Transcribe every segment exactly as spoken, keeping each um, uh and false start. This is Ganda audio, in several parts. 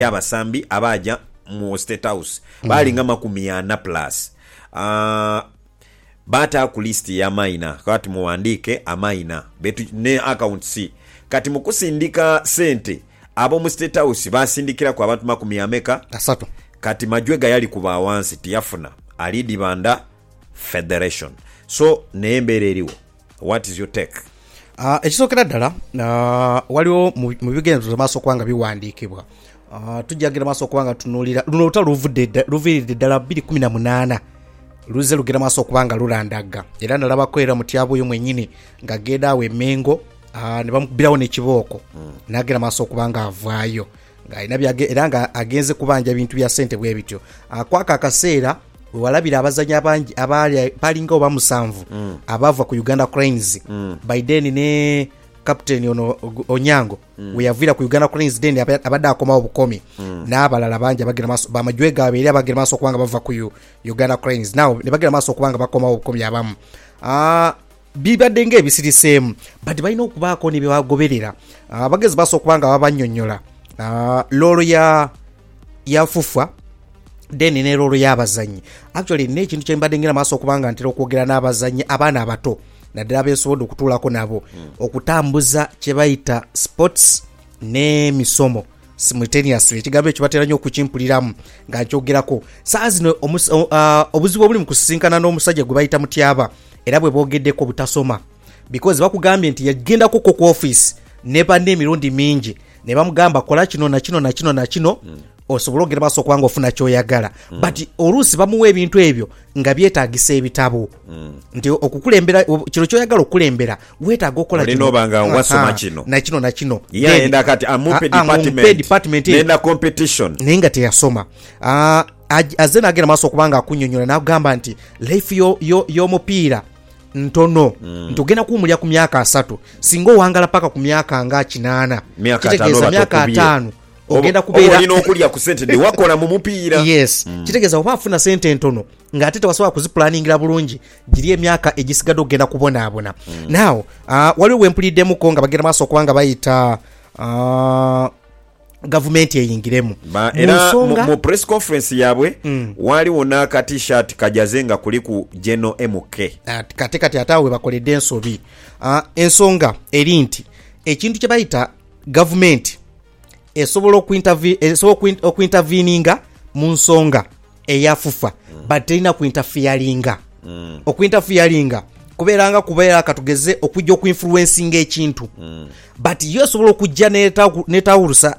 abasambi abaja mu State House mm. balinga makumi ana plus uh, bata ku list ya maina kati muwandike amaina betu ne account C kati mukusindika sente abo mu State House basindikira kwa abantu makumi ameka asatu kati Majwega yali kuba wansi tiyafuna alidi banda federation so neembereriwo. What is your take? Uh, ekisokera ddala uh, waliwo mu bigenzo maaso kwanga biwandikibwa uh, tujagira maaso kwanga tunulira luno luta luvudde luviridde ddala bbiri kumi na munaana luze lugera maaso kwanga lulandaga era nalaba kwera mutyabo yo mwenyini nga genda awe Mengo uh, ne bamukubirawo n'ekibooko mm. nagera maaso kwanga avaayo nga ina byage era nga agenze kubanja bintu bya sente bwe bityo uh, kwaka akaseera walabira abazanya abangi abali balinga oba musanvu mm. abava ku Uganda Cranes mm. Biden ne captain ono Onyango mm. we yavira ku Uganda Cranes den abadde akoma obukomi mm. n'abalala bangi abagira maso ba Majwega abiri abagira maso kwanga bava ku Uganda Cranes now ne bagira maso kwanga bakoma obukomi abamu ah bibadde nge ebisirisemu but balina okubaako ne bebagoberera abagezi baso kwanga babanyonyola ah loro ya ya fufa deni ne loro y'abazanyi actually ne kintu kyembadde ngira maaso okubanga ntera okwogera n'abazanyi abaana abato naddala beesobodde okutuulako nabo mm. okutambuza kye bayita sports ne misomo simultaneously ekigambo ekyo batera nnyo okukimpuliramu nga nkyogerako saa zino uh, obuzibu obuli mu kusisinkana n'omusajja gwe bayita Mutyaba era bwe boogeddeko butasoma because bakugambye nti yagendako ku office ne banne emirundi mingi ne bamugamba kola kino na kino na kino na kino mm. osobola ogera baso kwanga ofuna kyoyagala mm. but oluusi bamuwa ebintu ebyo nga byetaagisa ebitabo mm. nti okukulembera kino kyoyagala okukulembera weetaaga okola kino obanga wasoma kino na kino na kino yenda kati amupe department department nenda competition nenga teyasoma ah azena agera maso kubanga akunyonyola n'agamba nti life yo yo y'omupiira ntono mm. ntugenda kuumulya ku myaka asatu singo wangala paka ku myaka nga kinaana myaka myaka atano ogenda kubeera olina okulya ku sente de wakola mu mupiira yes mm. kitegeza oba afuna sente ntono nga atete wasobola kuziplaningira bulungi giri emyaka egisigadde ogenda kubonaabona mm. now uh, waliwo wempuliddemu ko nga bagenda maaso kubanga bayita uh, government eyingiremu era mu press conference yabwe mm. waliwo n'aka t-shirt kajazenga kuli ku General M K kate kati atawe bakoledde ensobi uh, ensonga eri nti ekintu kye bayita government esobola okuinterveninga mu nsonga eyafufa mm. but terina kuinterferinga mm. okuinterferinga kubeeranga kubeera katugeze okujja okuinfluencinga ekintu mm. but yo esobola okujja netawulusa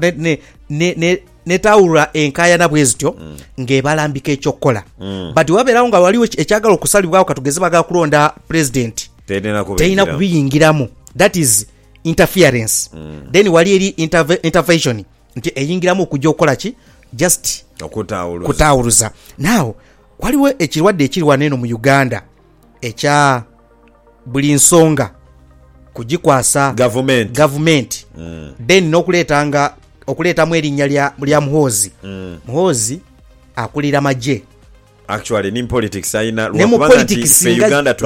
netawulula enkayana bwezityo mm. ng'ebalambika ekyokukola mm. but wabeerawo nga waliwo ekyagala okusalibwawo katugeze bagala kulonda president terina kubiyingiramu that is interference mm. then wali eri interve, intervention nti eyingiramu okujja okukola ki just okutawuluza kutawuluza now waliwo ekirwadde ekiriwa eno mu Uganda ekya buli nsonga kugikwasa government government mm. then n'okuleetanga okuleetamu erinnya lya lya Muhoozi mm. Muhoozi akulira maje actually ni politics aina ne mu politics Uganda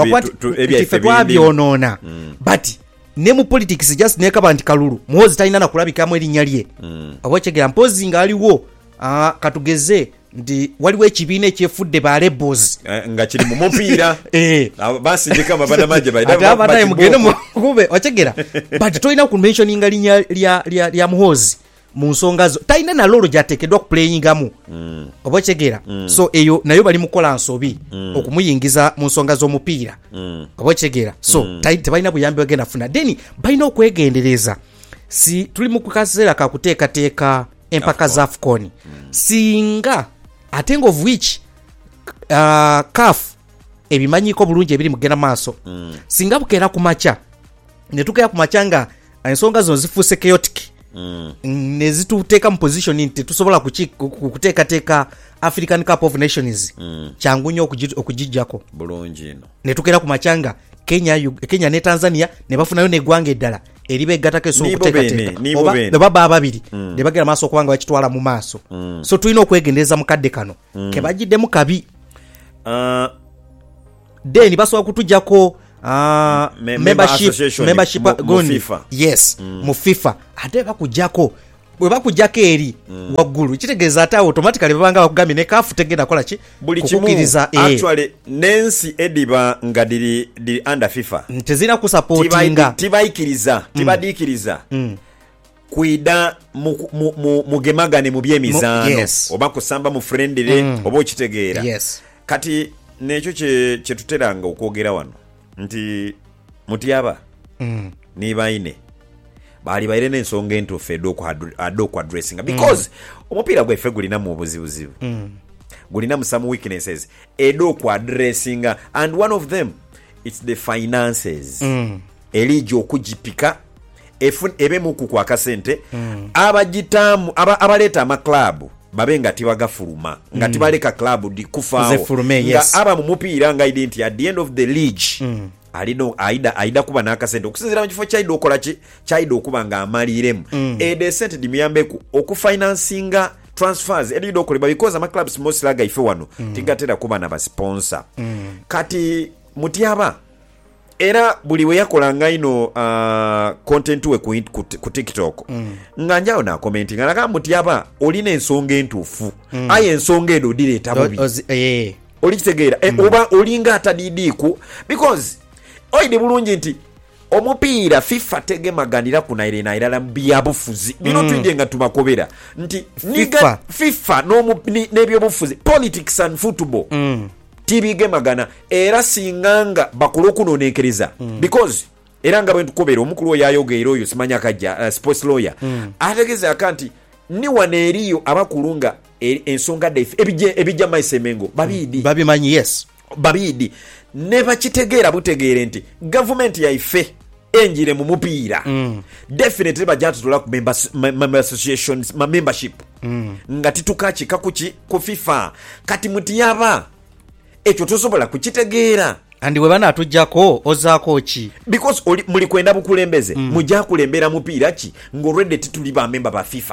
tubyabyonona mm. but ne mu politics just nekaba nti Kalulu Muhoozi talina na kulabikamu erinnya lye mm. obwekegera mpozi nga aliwo uh, katugeze ndi waliwo ekibiina ekyefudde ba rebels nga kiri mu mupiira eh basi ndikama bana maje baida bada mugende mu kube ochegera but toina ku mentioninga linya lya lya lya Muhoozi mu nsonga zo taina na lolo jatekedwa ku playingamu mm. obwekegera mm. so eyo nayo bali mukola nsobi mm. okumuyingiza mu nsonga zo mupiira mm. obwekegera so mm. taina buyambi bagenda funa deni balina okwegendereza si tuli mu kukaseera ka kuteeka teeka empaka za AFCON mm. singa atengo of which uh, C A F ebimanyiko bulungi ebiri mugenda maaso mm. singa bukera ku macha ne tukaya ku machanga ensonga zo zifuuse chaotic mm. ne zituteeka mu position nti tusobola kuteeka teeka African Cup of Nations mm. changu nnyo okujijjako bulungi no ne tukera ku machanga Kenya Kenya ne Tanzania ne bafunayo ne gwanga eddala eribe gatake so kuteeka teeka oba baba ababiri mm. ne bagera maaso kubanga bakitwala mu maaso mm. so tulina okwegendereza mu kadde kano mm. ke bagiddemu kabi uh, then basobola kutujjako uh, Me, membership membership mu, mu FIFA. yes mm. mu FIFA ate bakujjako bwe bakujjako eri mm. waggulu kitegeeza ate automatically babanga bakugambye ne kaafu tegenda kola ki buli kimukiriza eh. Actually nensi ediba nga diri diri under FIFA tezina kusupportinga tibayikiriza tibadikiriza mm. mm. kuida mugemagane mu byemizaano yes. oba kusamba mu friendly mm. oba okitegeera yes. kati nekyo kye kye tuteranga okwogera wano nti Mutyaba mm. ni baine bali baire n'ensonga entuufu adde okwadressinga because mm. omupiira gweffe gulina mu buzibuzibu mm. gulina mu some weaknesses edde okwadressinga and one of them it's the finances mm. eligi okugipika ebemu ku akasente mm. abagitamu abaleeta amaklabu babe nga tibagafuluma nga mm. tibaleka klabu dikufaawo nga yes. aba mu mupiira nga identity at the end of the league mm. alino aida aida kuba n'akasente okusinzira mu kifo ky'aida okola ki ky'aida okuba nga amaliremu mm. ede sente dimuyambeku okufinansinga transfers edida okolebwa because ama clubs most laga ife wano mm. tigatera kuba na basponsor mm. kati Mutyaba era buli we yakolanga ino uh, content we ku, ku, ku TikTok mm. nga njao na commenting alaka Mutyaba olina ensonga entuufu mm. aye ensonga edo direeta bubi eh oli kitegeera mm. e, oba olinga atadidiku because oide bulungi nti omupiira FIFA tegemaganira kunairena irala byabufuzi bino mm. twidde nga tumakobera nti niga FIFA no nebyobufuzi politics and football mm. tibigemagana era singanga bakulokunonekereza mm. because era nga bwentu kobera omukulu yayogeero oyo simanya kajja uh, sports lawyer mm. ategeza akanti ni waneeriyo abakulunga ensonga daife ebije ebija maisemengo babidi babimanyi yes babidi neba kitegeera butegeere nti government yaife enjire mu mupiira mm. definitely bajatula ku members member associations ma membership mm. nga titukachi kakuchi ku FIFA kati Mutyaba ekyo tosobola kukitegeera andi we bana atujjako ozaako ki because oli muli kwenda bukulembeze mm. mujja kulembera mupiira ki ng'already tituli ba member ba FIFA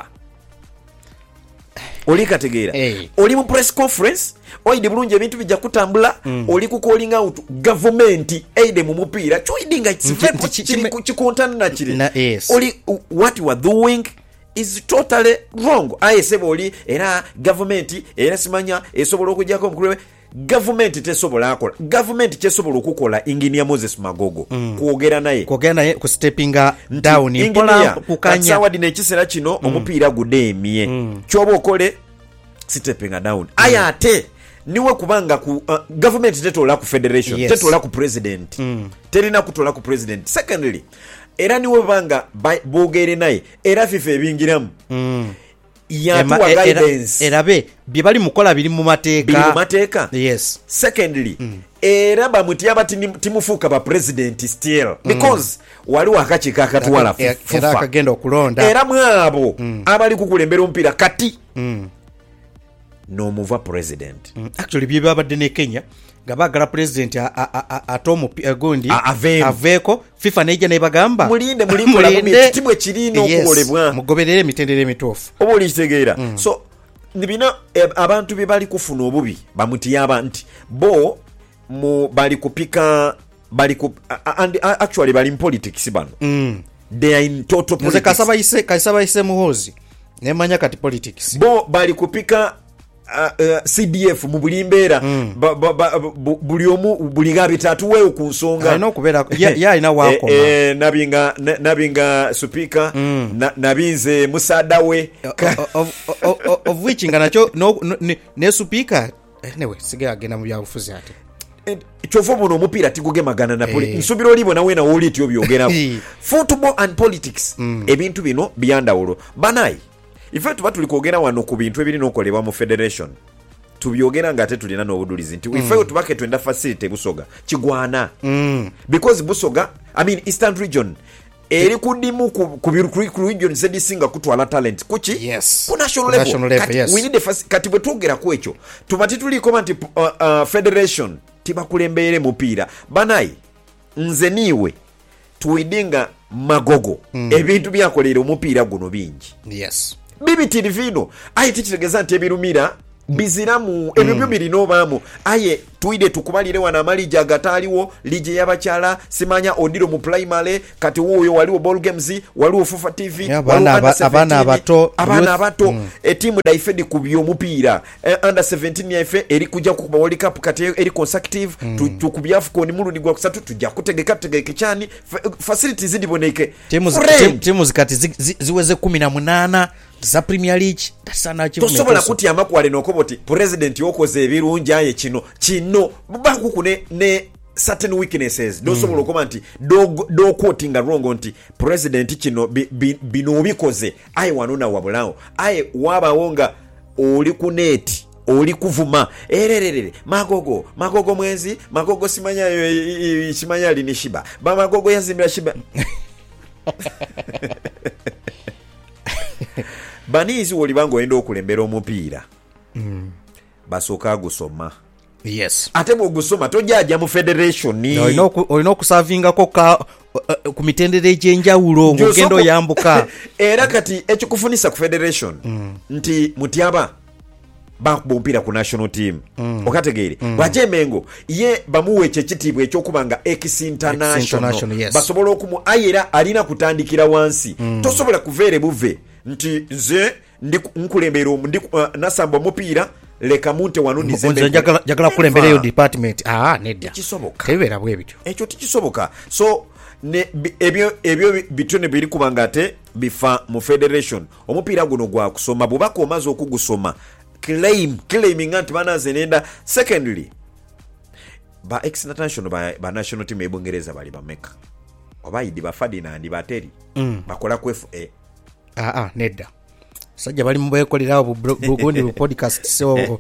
oli kategeera hey. Oli mu press conference oide bulungi ebintu bijja kutambula mm. oli ku calling out government aide mu mupiira choidinga it's very kiri kikontana na kiri na, yes. Oli what you are doing is totally wrong aye sebo oli era government era simanya esobola okujjako omukulu government tesobola akola government tesobola okukola engineer Moses Magogo mm. kuogera naye kuogera naye ku steppinga down impola kukanya sawa dine kisera kino mm. omupiira gudemye mm. kyoba okole steppinga down mm. ayate niwe kubanga ku uh, government tetola ku federation yes. tetola ku president mm. terina kutola ku president secondly era niwe banga bogere naye era FIFA ebingiramu mm. yatuwa Ema, guidance era be bye bali mukola biri mu mateeka biri mu mateeka yes secondly mm. era ba Mutyaba timufuuka ba president still mm. because wali wakaki kakatwala FIFA era akagenda okulonda era mwabo mm. abali kukulembera omupiira kati mm. no move president mm. actually bye babadde ne Kenya gabagala president atomo gondi aveeko FIFA neija nebagamba mulinde mulimula mu timwe kirino okukolebwa mugoberere mitendere emituufu oba olitegeera mm. so nibina abantu be bali kufuna obubi ba Mutyaba nti bo mu bali kupika bali ku and actually bali in politics bano mm. they are in total politics kasaba ise kasaba ise muhozi nemanya kati politics bo bali kupika Uh, uh, C D F mu bulimbeera mm. buli omu buli gabitatu wewe ku nsonga ayina okubeera ya ina wako eh, eh, nabinga na, nabinga speaker mm. na, nabinze musada we of, of, of, of which nga nacho no, no, ne, ne speaker anyway sige agenda mu byabufuzi ate kyofo muno omupiira tigugemagana na poli nsubira olibo nawe na woli tyo byogera football and politics mm. ebintu bino byandawulo banayi ife tuba tuli kwogera wano ku bintu ebiri n'okolebwa mu federation tubyogera nga ate tulina n'obudulizi nti mm. ife tubake twenda facility Busoga kigwana mm. because Busoga I mean Eastern region eri kudimu ku region zedisinga kutwala talent kuki yes. ku national level, national level kati, yes. we need a kati bwe twogera ku ekyo tuba tituliko nti uh, uh, federation tibakulembere mupiira banayi nze niwe tuidinga Magogo mm. ebintu byakolera omupiira guno bingi yes bibitiri vino ayi tikitegeza nti ebirumira biziramu ebyo byo birina obaamu aye tuide tukumalire wana amaligi agataliwo ligi y'abakyala simanya odiro mu primary kati wuuyo waliwo ball games waliwo fufa tv abaana abato abaana abato mm. etimu daifedi ku by'omupiira eh, under seventeen yaife eri kujja ku World Cup kati eri consecutive mm. tukubya afcon mulundi gwa kusatu tujja kutegeka tegeke cyane facilities zidiboneke timu zikati zi, zi, ziweze kumi na munana za Premier League tasana chivu tosobola kuti amakwale nokoboti president yokoze ebirungi aye kino kino bakuku ne ne certain weaknesses dosobola mm. okoma nti do do quoting wrong nti president kino bino bikoze aye wanona wabulawo aye wabawonga oli ku net oli kuvuma ererere magogo magogo mwenzi magogo simanya simanya linishiba ba magogo yazimbira shiba banizi wolibango endo okulembera omupiira mm. basoka gusoma yes ate bwo gusoma tojaja mu federation ni no olina okusavinga ko ka uh, ku mitendere egy'enjawulo ngendo yambuka era kati ekikufunisa ku federation mm. nti mutyaba bakubumpira ku national team mm. okategere mm. bajemengo ye bamuwe ekitibwe ekyokubanga ex international, international yes. basobola okumu ayera alina kutandikira wansi mm. tosobola kuvere buve nti nze ndi nkulembera ndi uh, nasamba mupiira leka munte wanundi zembe jagala jagala kulembera yo department ah nedda kisoboka tebera bwe bityo ekyo tikisoboka so ne ebyo ebyo bitone biri kubanga ate bifa mu federation omupiira guno gwa kusoma bubako omaze okugusoma claim claiming anti banaze nenda secondly ba ex national ba, ba national team ebongereza bali bameka obayidi bafadina ndi bateri mm. bakola ku F A ah ah nedda sajja bali mbekolera bugundi bu podcast so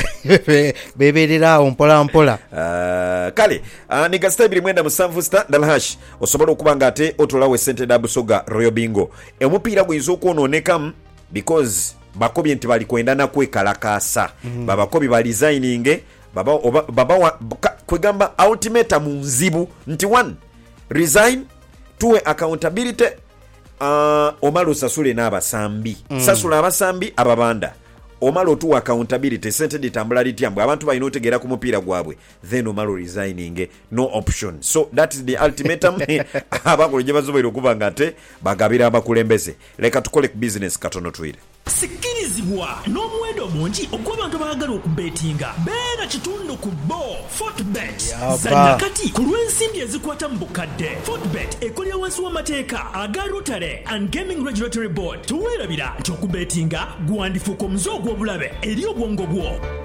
beberera ompola mpola uh, kale uh, ni gastabiri mwenda musanvu star dalhash osobola okubanga ate otolawe sente dabu soga royo bingo omupiira gwizo kwononeka because bakobi nti bali kwenda na kwekalakasa mm. babakobi bali designing baba oba, baba wa, kwegamba ultimatum nzibu nti one resign tuwe accountability uh, omalo sasule n'abasambi mm. sasula abasambi ababanda omalo tuwa accountability sente ditambula lityambwe abantu balina otegeera ku mupiira gwabwe then omalo resigning no option so that is the ultimatum abakulu gye basobola okubanga ate bagabira abakulembeze leka tukole ku business katono twire sikirizibwa n'omuwendo mungi ogw'abantu abaagala okubetinga beera kitundu ku bo Fortbet zanya kati ku lw'ensimbi ezikwata mu bukadde Fortbet ekolera wansi w'amateeka aga Rotary and Gaming Regulatory Board tuweerabira nti okubetinga gwandifuuka omuze ogw'obulabe eri obwongo bwo